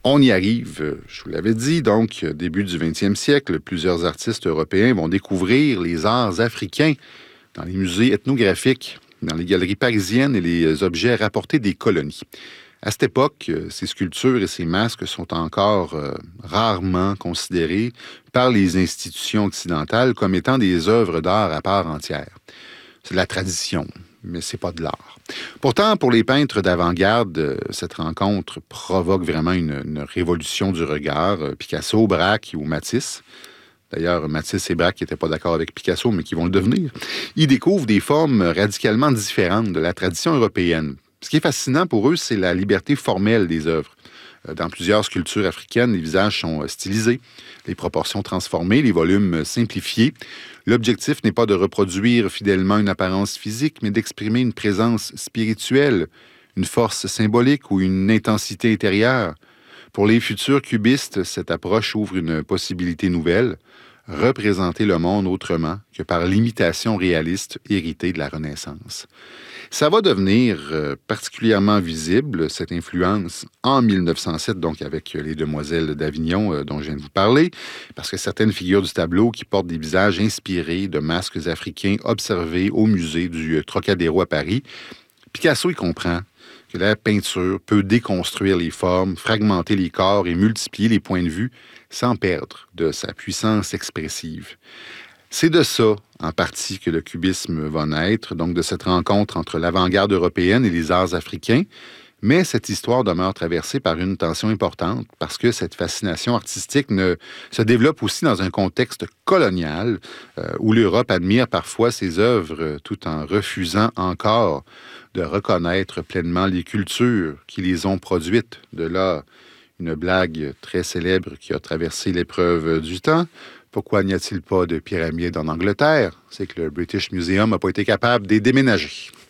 On y arrive, je vous l'avais dit, donc, début du 20e siècle, plusieurs artistes européens vont découvrir les arts africains dans les musées ethnographiques, dans les galeries parisiennes et les objets rapportés des colonies. À cette époque, ces sculptures et ces masques sont encore rarement considérés par les institutions occidentales comme étant des œuvres d'art à part entière. C'est de la tradition, mais c'est pas de l'art. Pourtant, pour les peintres d'avant-garde, cette rencontre provoque vraiment une révolution du regard. Picasso, Braque ou Matisse. D'ailleurs, Matisse et Braque n'étaient pas d'accord avec Picasso, mais qui vont le devenir. Ils découvrent des formes radicalement différentes de la tradition européenne. Ce qui est fascinant pour eux, c'est la liberté formelle des œuvres. Dans plusieurs sculptures africaines, les visages sont stylisés, les proportions transformées, les volumes simplifiés. L'objectif n'est pas de reproduire fidèlement une apparence physique, mais d'exprimer une présence spirituelle, une force symbolique ou une intensité intérieure. Pour les futurs cubistes, cette approche ouvre une possibilité nouvelle, représenter le monde autrement que par l'imitation réaliste héritée de la Renaissance. Ça va devenir particulièrement visible, cette influence, en 1907, donc avec les Demoiselles d'Avignon dont je viens de vous parler, parce que certaines figures du tableau qui portent des visages inspirés de masques africains observés au musée du Trocadéro à Paris, Picasso y comprend que la peinture peut déconstruire les formes, fragmenter les corps et multiplier les points de vue sans perdre de sa puissance expressive. C'est de ça, en partie, que le cubisme va naître, donc de cette rencontre entre l'avant-garde européenne et les arts africains. Mais cette histoire demeure traversée par une tension importante parce que cette fascination artistique se développe aussi dans un contexte colonial où l'Europe admire parfois ses œuvres tout en refusant encore de reconnaître pleinement les cultures qui les ont produites. De là, une blague très célèbre qui a traversé l'épreuve du temps. Pourquoi n'y a-t-il pas de pyramides en Angleterre? C'est que le British Museum n'a pas été capable de les déménager.